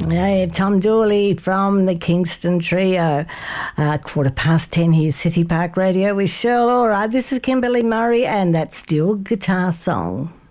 Hey, Tom Dooley from the Kingston Trio. 10:15 here, City Park Radio with Shirl. All right, this is Kimberly Murray and that steel guitar song.